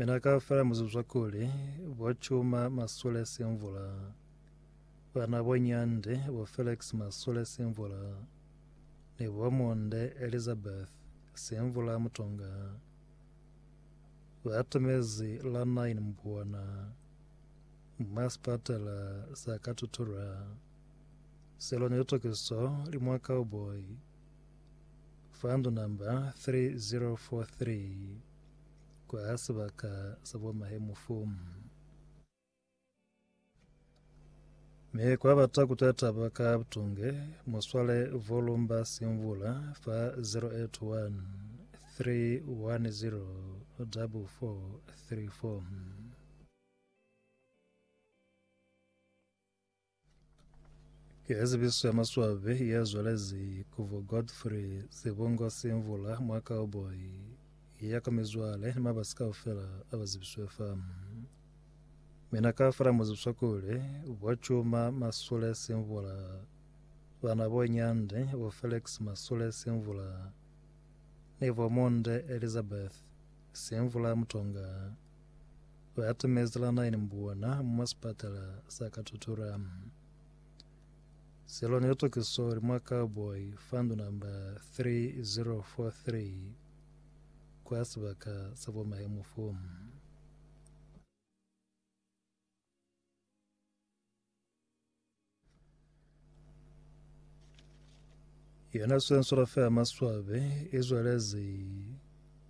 Minakafela muzuzwakuli vochuma masule simvula vana vonyande vo Felix masule simvula ni vomonde Elizabeth simvula mutonga vatumezi la 9 mbwana maspatala sakatutura selonyotokiso limwa cowboy fandu namba 3043 kwa asibaka sabo mahemu fumu me kwa bata kutata baka butunge muswale volumba simvula fa 081 310 4434 Kiezi bisu ya maswabe yazwalezi kuvo Godfrey zibongo simvula mwaka oboy yakamizwale mabasika ufela abazibiswe famu minakafara muzibiswakule wachuma masule simvula vana vonyande vo Felix masule simvula nivo monde Elizabeth simvula mutonga vatumezela 9 mbwana mumaspatala sakatutura Seloni yotokisori mwaka boy fandu namba 3043 kwa asibaka sabo mahemu fumu yana sensora fe maswabe izwalezi